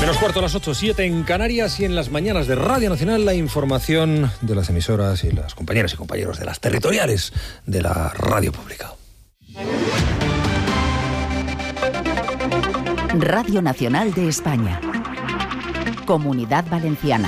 Menos cuarto a las 8:07 en Canarias y en las mañanas de Radio Nacional la información de las emisoras y las compañeras y compañeros de las territoriales de la radio pública. Radio Nacional de España. Comunidad Valenciana.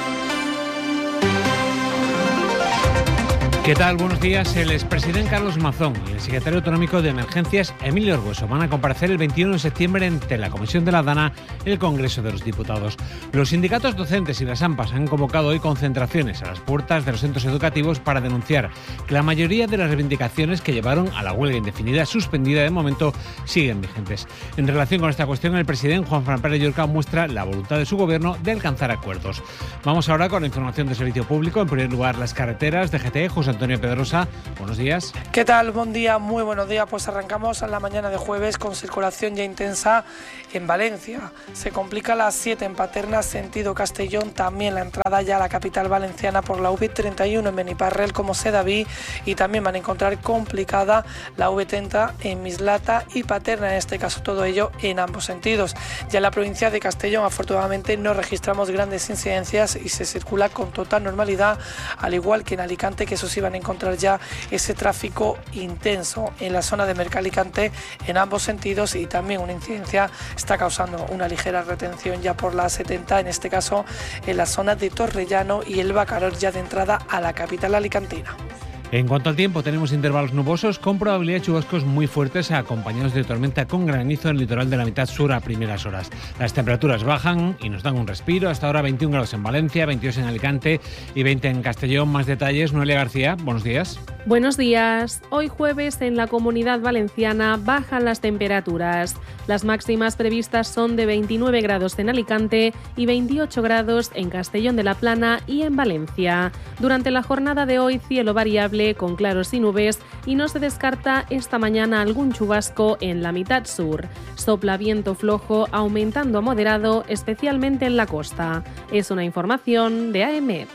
¿Qué tal? Buenos días. El expresidente Carlos Mazón y el secretario autonómico de Emergencias, Emilio Argueso, van a comparecer el 21 de septiembre ante la Comisión de la Dana en el Congreso de los Diputados. Los sindicatos docentes y las AMPAs han convocado hoy concentraciones a las puertas de los centros educativos para denunciar que la mayoría de las reivindicaciones que llevaron a la huelga indefinida suspendida de momento siguen vigentes. En relación con esta cuestión, el presidente Juan Pérez Llorca muestra la voluntad de su gobierno de alcanzar acuerdos. Vamos ahora con la información de servicio público. En primer lugar, las carreteras de GT. José Antonio Pedrosa, buenos días. ¿Qué tal? Buen día, muy buenos días. Pues arrancamos en la mañana de jueves con circulación ya intensa en Valencia. Se complica la 7 en Paterna, sentido Castellón, también la entrada ya a la capital valenciana por la V31 en Beniparrel como Sedaví, y también van a encontrar complicada la V30 en Mislata y Paterna, en este caso todo ello en ambos sentidos. Ya en la provincia de Castellón afortunadamente no registramos grandes incidencias y se circula con total normalidad, al igual que en Alicante, que eso sí van a encontrar ya ese tráfico intenso en la zona de Mercalicante en ambos sentidos, y también una incidencia está causando una ligera retención ya por la 70, en este caso en la zona de Torrellano y el Bacaror, ya de entrada a la capital alicantina. En cuanto al tiempo, tenemos intervalos nubosos con probabilidad de chubascos muy fuertes acompañados de tormenta con granizo en el litoral de la mitad sur a primeras horas. Las temperaturas bajan y nos dan un respiro. Hasta ahora 21 grados en Valencia, 22 en Alicante y 20 en Castellón. Más detalles, Noelia García, buenos días. Buenos días. Hoy jueves en la Comunidad Valenciana bajan las temperaturas. Las máximas previstas son de 29 grados en Alicante y 28 grados en Castellón de la Plana y en Valencia. Durante la jornada de hoy, cielo variable con claros y nubes, y no se descarta esta mañana algún chubasco en la mitad sur. Sopla viento flojo aumentando a moderado, especialmente en la costa. Es una información de AEMET.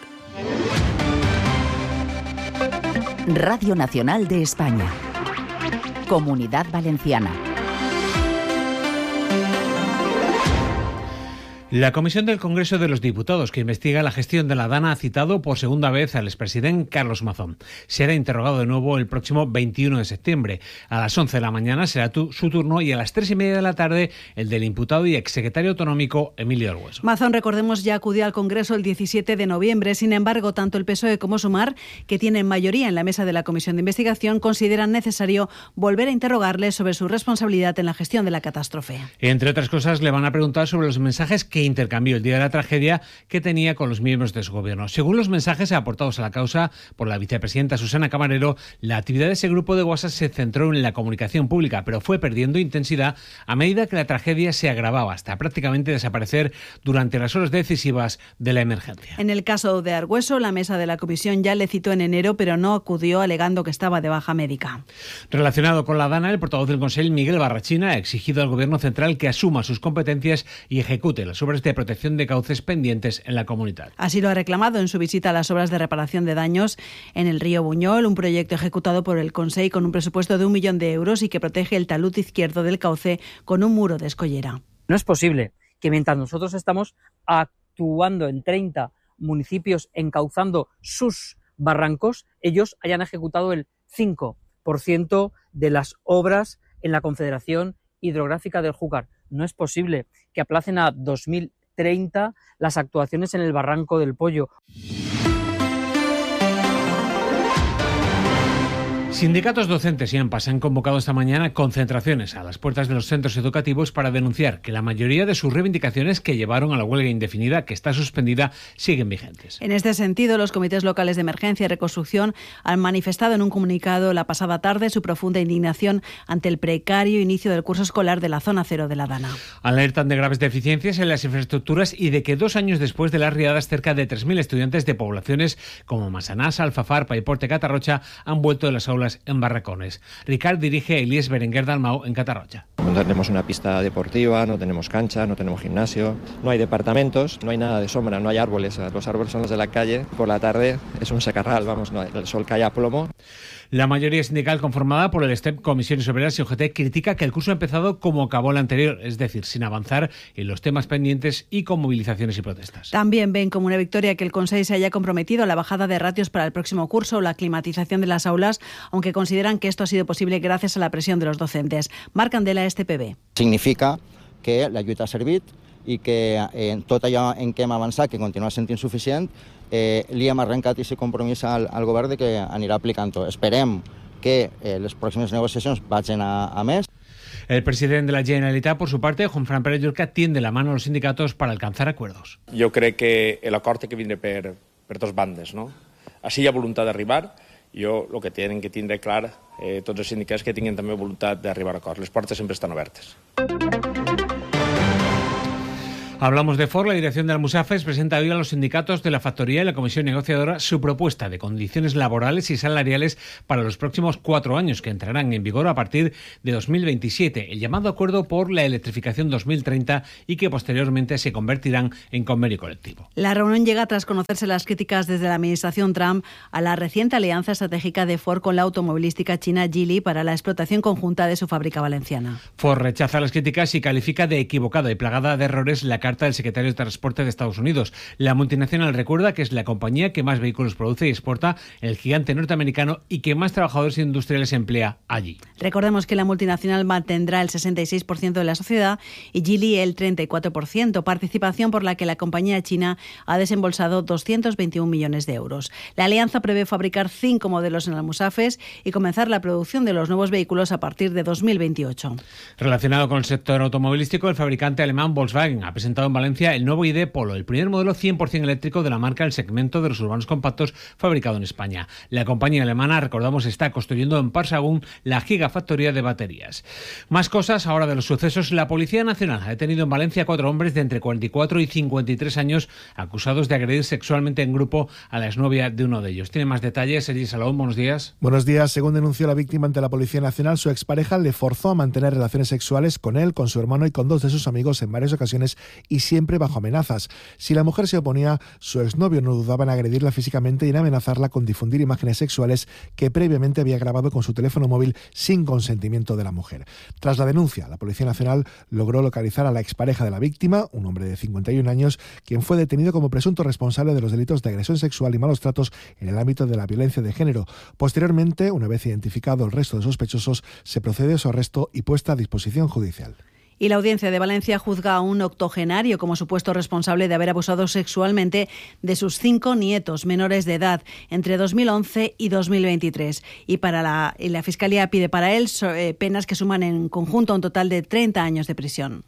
Radio Nacional de España. Comunidad Valenciana. La Comisión del Congreso de los Diputados, que investiga la gestión de la Dana, ha citado por segunda vez al expresidente Carlos Mazón. Será interrogado de nuevo el próximo 21 de septiembre. A las 11 de la mañana será su turno y a las 3:30 de la tarde el del imputado y exsecretario autonómico Emilio Argueso. Mazón, recordemos, ya acudió al Congreso el 17 de noviembre. Sin embargo, tanto el PSOE como Sumar, que tienen mayoría en la mesa de la Comisión de Investigación, consideran necesario volver a interrogarle sobre su responsabilidad en la gestión de la catástrofe. Entre otras cosas, le van a preguntar sobre los mensajes que intercambió el día de la tragedia que tenía con los miembros de su gobierno. Según los mensajes aportados a la causa por la vicepresidenta Susana Camarero, la actividad de ese grupo de WhatsApp se centró en la comunicación pública, pero fue perdiendo intensidad a medida que la tragedia se agravaba, hasta prácticamente desaparecer durante las horas decisivas de la emergencia. En el caso de Argueso, la mesa de la comisión ya le citó en enero, pero no acudió, alegando que estaba de baja médica. Relacionado con la Dana, el portavoz del Consell, Miguel Barrachina, ha exigido al Gobierno central que asuma sus competencias y ejecute las obras de protección de cauces pendientes en la comunidad. Así lo ha reclamado en su visita a las obras de reparación de daños en el río Buñol, un proyecto ejecutado por el Consell con un presupuesto de 1 millón de euros y que protege el talud izquierdo del cauce con un muro de escollera. No es posible que mientras nosotros estamos actuando en 30 municipios encauzando sus barrancos, ellos hayan ejecutado el 5% de las obras en la Confederación Hidrográfica del Júcar. No es posible que aplacen a 2030 las actuaciones en el Barranco del Pollo. Sindicatos docentes y AMPAs han convocado esta mañana concentraciones a las puertas de los centros educativos para denunciar que la mayoría de sus reivindicaciones que llevaron a la huelga indefinida, que está suspendida, siguen vigentes. En este sentido, los comités locales de emergencia y reconstrucción han manifestado en un comunicado la pasada tarde su profunda indignación ante el precario inicio del curso escolar de la zona cero de la Dana. Alertan de graves deficiencias en las infraestructuras y de que 2 años después de las riadas, cerca de 3.000 estudiantes de poblaciones como Massanassa, Alfafar, Paiporte, Catarrocha han vuelto de las aulas en barracones. Ricard dirige a Elías Berenguer Dalmau en Catarrocha. No tenemos una pista deportiva, no tenemos cancha, no tenemos gimnasio, no hay departamentos, no hay nada de sombra, no hay árboles. Los árboles son los de la calle. Por la tarde es un secarral, vamos, el sol cae a plomo. La mayoría sindical conformada por el STEP, Comisiones Obreras y UGT critica que el curso ha empezado como acabó el anterior, es decir, sin avanzar en los temas pendientes y con movilizaciones y protestas. También ven como una victoria que el Consell se haya comprometido a la bajada de ratios para el próximo curso o la climatización de las aulas, aunque consideran que esto ha sido posible gracias a la presión de los docentes. Marc Candela, STPB. Significa que la lluita ha servit i que tot allò en què hem avançat, que continua sent insuficient, li hem arrencat aquest compromís al govern de que anirà aplicant-ho. Esperem que les pròximes negociacions vagin a més. El presidente de la Generalitat, por su parte, Juanfran Pérez Llorca, tiende la mano a los sindicatos para alcanzar acuerdos. Jo crec que l'acord té que vindre per dos bandes, no? Així hi ha voluntat d'arribar. Jo el que tenen que tindre clar tots els sindicats que tinguin també voluntat d'arribar a acords. Les portes sempre estan obertes. Hablamos de Ford. La dirección de Almusafes presenta hoy a los sindicatos de la factoría y la comisión negociadora su propuesta de condiciones laborales y salariales para los próximos 4 años, que entrarán en vigor a partir de 2027, el llamado Acuerdo por la Electrificación 2030, y que posteriormente se convertirán en convenio colectivo. La reunión llega tras conocerse las críticas desde la administración Trump a la reciente alianza estratégica de Ford con la automovilística china Geely para la explotación conjunta de su fábrica valenciana. Ford rechaza las críticas y califica de equivocada y plagada de errores la carta del secretario de Transporte de Estados Unidos. La multinacional recuerda que es la compañía que más vehículos produce y exporta, el gigante norteamericano, y que más trabajadores industriales emplea allí. Recordemos que la multinacional mantendrá el 66% de la sociedad y Geely el 34%, participación por la que la compañía china ha desembolsado 221 millones de euros. La alianza prevé fabricar 5 modelos en Almusafes y comenzar la producción de los nuevos vehículos a partir de 2028. Relacionado con el sector automovilístico, el fabricante alemán Volkswagen ha presentado en Valencia el nuevo ID Polo, el primer modelo 100% eléctrico de la marca en el segmento de los urbanos compactos fabricado en España. La compañía alemana, recordamos, está construyendo en Parsagún la gigafactoría de baterías. Más cosas ahora de los sucesos. La Policía Nacional ha detenido en Valencia 4 hombres de entre 44 y 53 años acusados de agredir sexualmente en grupo a la exnovia de uno de ellos. Tiene más detalles Sergi Salón, buenos días. Buenos días. Según denunció la víctima ante la Policía Nacional, su expareja le forzó a mantener relaciones sexuales con él, con su hermano y con 2 de sus amigos en varias ocasiones, y siempre bajo amenazas. Si la mujer se oponía, su exnovio no dudaba en agredirla físicamente y en amenazarla con difundir imágenes sexuales que previamente había grabado con su teléfono móvil sin consentimiento de la mujer. Tras la denuncia, la Policía Nacional logró localizar a la expareja de la víctima, un hombre de 51 años, quien fue detenido como presunto responsable de los delitos de agresión sexual y malos tratos en el ámbito de la violencia de género. Posteriormente, una vez identificado el resto de sospechosos, se procede a su arresto y puesta a disposición judicial. Y la Audiencia de Valencia juzga a un octogenario como supuesto responsable de haber abusado sexualmente de sus 5 nietos menores de edad entre 2011 y 2023. Y la Fiscalía pide para él penas que suman en conjunto un total de 30 años de prisión.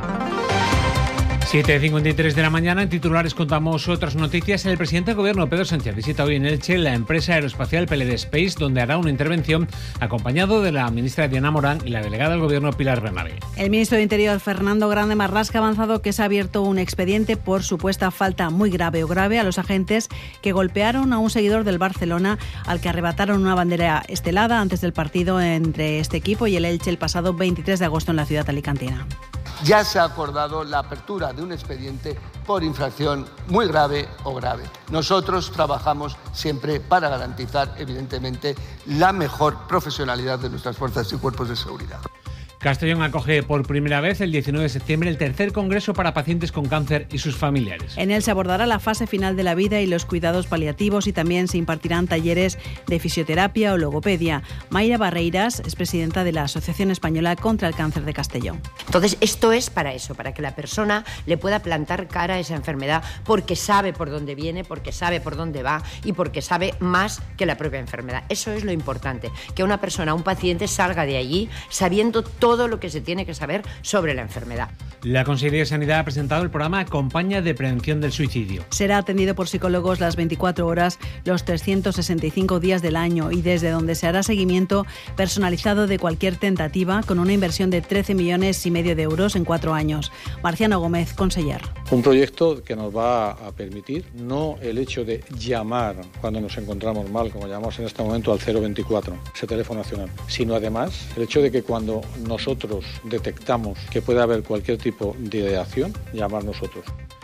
7:53 de la mañana. En titulares contamos otras noticias. El presidente del Gobierno, Pedro Sánchez, visita hoy en Elche la empresa aeroespacial PLD Space, donde hará una intervención acompañado de la ministra Diana Morán y la delegada del Gobierno, Pilar Benavent. El ministro de Interior, Fernando Grande Marlasca, ha avanzado que se ha abierto un expediente por supuesta falta muy grave o grave a los agentes que golpearon a un seguidor del Barcelona, al que arrebataron una bandera estelada antes del partido entre este equipo y el Elche el pasado 23 de agosto en la ciudad alicantina. Ya se ha acordado la apertura de un expediente por infracción muy grave o grave. Nosotros trabajamos siempre para garantizar, evidentemente, la mejor profesionalidad de nuestras fuerzas y cuerpos de seguridad. Castellón acoge por primera vez el 19 de septiembre el tercer congreso para pacientes con cáncer y sus familiares. En él se abordará la fase final de la vida y los cuidados paliativos, y también se impartirán talleres de fisioterapia o logopedia. Mayra Barreiras es presidenta de la Asociación Española contra el Cáncer de Castellón. Entonces, esto es para eso, para que la persona le pueda plantar cara a esa enfermedad, porque sabe por dónde viene, porque sabe por dónde va y porque sabe más que la propia enfermedad. Eso es lo importante, que una persona, un paciente, salga de allí sabiendo todo lo que se tiene que saber sobre la enfermedad. La Consejería de Sanidad ha presentado el programa Acompaña de Prevención del Suicidio. Será atendido por psicólogos las 24 horas, los 365 días del año, y desde donde se hará seguimiento personalizado de cualquier tentativa, con una inversión de 13,5 millones de euros en 4 años. Marciano Gómez, conseller. Un proyecto que nos va a permitir no el hecho de llamar cuando nos encontramos mal, como llamamos en este momento al 024, ese teléfono nacional, sino además el hecho de que cuando nosotros detectamos que puede haber cualquier tipo de acción, llamar nosotros.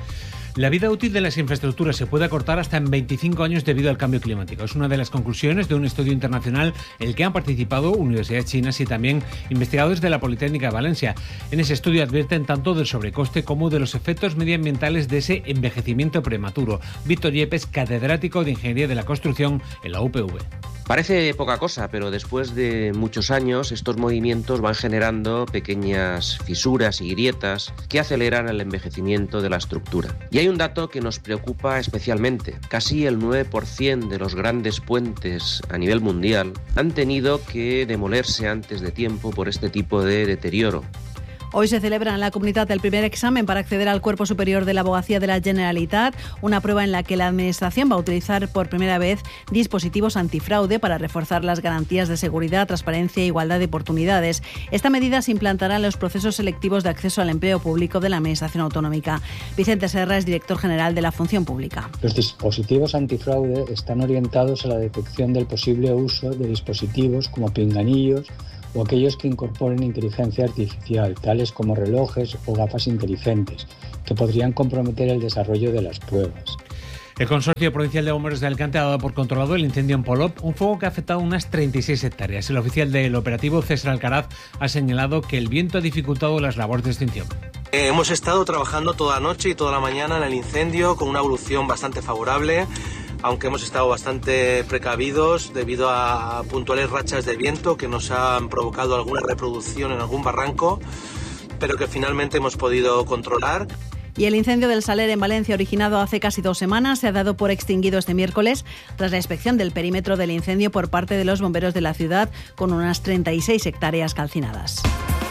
La vida útil de las infraestructuras se puede acortar hasta en 25 años debido al cambio climático. Es una de las conclusiones de un estudio internacional en el que han participado universidades chinas y también investigadores de la Politécnica de Valencia. En ese estudio advierten tanto del sobrecoste como de los efectos medioambientales de ese envejecimiento prematuro. Víctor Yepes, catedrático de Ingeniería de la Construcción en la UPV. Parece poca cosa, pero después de muchos años estos movimientos van generando pequeñas fisuras y grietas que aceleran el envejecimiento de la estructura. Y hay un dato que nos preocupa especialmente. Casi el 9% de los grandes puentes a nivel mundial han tenido que demolerse antes de tiempo por este tipo de deterioro. Hoy se celebra en la Comunitat el primer examen para acceder al Cuerpo Superior de la Abogacía de la Generalitat, una prueba en la que la Administración va a utilizar por primera vez dispositivos antifraude para reforzar las garantías de seguridad, transparencia e igualdad de oportunidades. Esta medida se implantará en los procesos selectivos de acceso al empleo público de la Administración Autonómica. Vicente Serra es director general de la Función Pública. Los dispositivos antifraude están orientados a la detección del posible uso de dispositivos como pinganillos o aquellos que incorporen inteligencia artificial, tales como relojes o gafas inteligentes, que podrían comprometer el desarrollo de las pruebas. El Consorcio Provincial de Bomberos de Alicante ha dado por controlado el incendio en Polop, un fuego que ha afectado unas 36 hectáreas. El oficial del operativo, César Alcaraz, ha señalado que el viento ha dificultado las labores de extinción. Hemos estado trabajando toda la noche y toda la mañana en el incendio con una evolución bastante favorable, aunque hemos estado bastante precavidos debido a puntuales rachas de viento que nos han provocado alguna reproducción en algún barranco, pero que finalmente hemos podido controlar. Y el incendio del Saler en Valencia, originado hace casi 2 semanas, se ha dado por extinguido este miércoles tras la inspección del perímetro del incendio por parte de los bomberos de la ciudad, con unas 36 hectáreas calcinadas.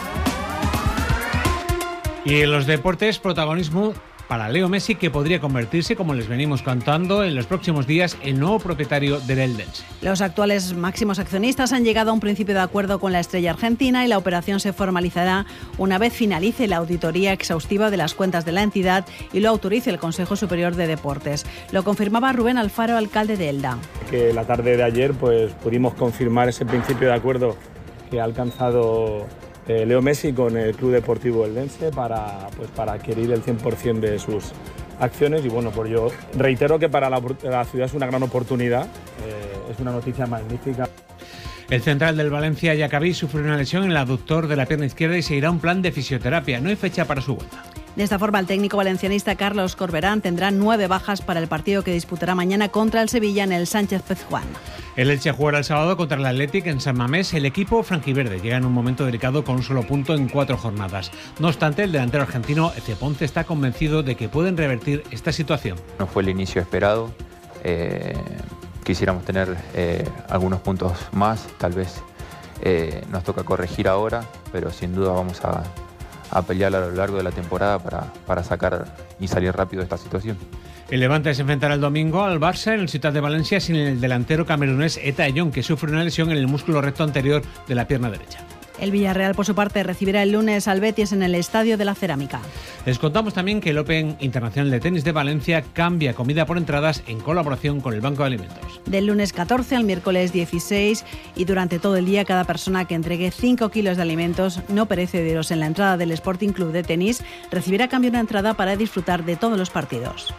Y en los deportes, protagonismo para Leo Messi, que podría convertirse, como les venimos contando, en los próximos días el nuevo propietario del Eldense. Los actuales máximos accionistas han llegado a un principio de acuerdo con la estrella argentina y la operación se formalizará una vez finalice la auditoría exhaustiva de las cuentas de la entidad y lo autorice el Consejo Superior de Deportes. Lo confirmaba Rubén Alfaro, alcalde de Elda. Que la tarde de ayer pudimos confirmar ese principio de acuerdo que ha alcanzado Leo Messi con el Club Deportivo Eldense para adquirir el 100% de sus acciones. Y bueno, yo reitero que para la ciudad es una gran oportunidad, es una noticia magnífica. El central del Valencia, Jacabí, sufrió una lesión en el aductor de la pierna izquierda y seguirá un plan de fisioterapia. No hay fecha para su vuelta. De esta forma, el técnico valencianista Carlos Corberán tendrá 9 bajas para el partido que disputará mañana contra el Sevilla en el Sánchez-Pizjuán. El Elche jugará el sábado contra el Athletic en San Mamés. El equipo franquiverde llega en un momento delicado con un solo punto en 4 jornadas. No obstante, el delantero argentino Eze Ponce está convencido de que pueden revertir esta situación. No fue el inicio esperado. Quisiéramos tener algunos puntos más. Tal vez nos toca corregir ahora, pero sin duda vamos a pelear a lo largo de la temporada para sacar y salir rápido de esta situación. El Levante se enfrentará el domingo al Barça en el Ciutat de Valencia sin el delantero camerunés Eta Ayon, que sufre una lesión en el músculo recto anterior de la pierna derecha. El Villarreal, por su parte, recibirá el lunes al Betis en el Estadio de la Cerámica. Les contamos también que el Open Internacional de Tenis de Valencia cambia comida por entradas en colaboración con el Banco de Alimentos. Del lunes 14 al miércoles 16 y durante todo el día, cada persona que entregue 5 kilos de alimentos no perecederos en la entrada del Sporting Club de Tenis recibirá a cambio una entrada para disfrutar de todos los partidos.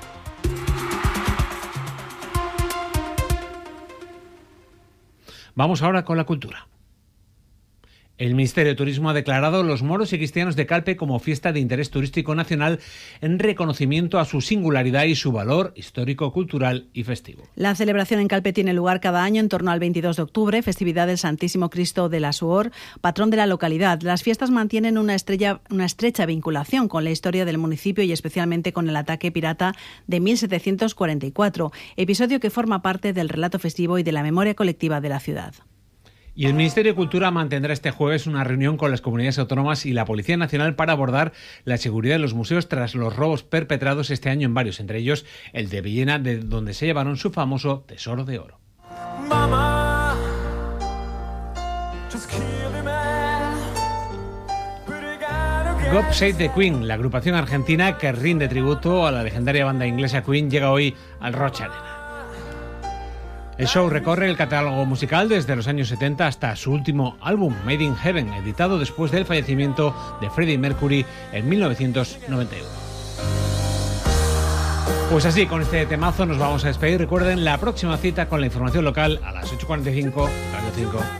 Vamos ahora con la cultura. El Ministerio de Turismo ha declarado los Moros y Cristianos de Calpe como fiesta de interés turístico nacional en reconocimiento a su singularidad y su valor histórico, cultural y festivo. La celebración en Calpe tiene lugar cada año en torno al 22 de octubre, festividad del Santísimo Cristo de la Suor, patrón de la localidad. Las fiestas mantienen una estrecha vinculación con la historia del municipio y especialmente con el ataque pirata de 1744, episodio que forma parte del relato festivo y de la memoria colectiva de la ciudad. Y el Ministerio de Cultura mantendrá este jueves una reunión con las comunidades autónomas y la Policía Nacional para abordar la seguridad de los museos tras los robos perpetrados este año en varios, entre ellos el de Villena, de donde se llevaron su famoso Tesoro de Oro. God Save the Queen, la agrupación argentina que rinde tributo a la legendaria banda inglesa Queen, llega hoy al Rocha Arena. El show recorre el catálogo musical desde los años 70 hasta su último álbum, Made in Heaven, editado después del fallecimiento de Freddie Mercury en 1991. Pues así, con este temazo nos vamos a despedir. Recuerden, la próxima cita con la información local a las 8:45, Radio 5.